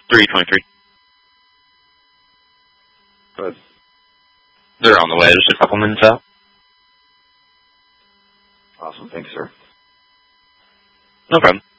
323. Good. They're on the way, just a couple minutes out. Awesome. Thanks, sir. No problem.